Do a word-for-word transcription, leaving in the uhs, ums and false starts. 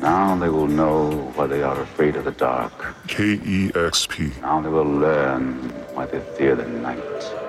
Now they will know why they are afraid of the dark. K E X P. Now they will learn why they fear the night.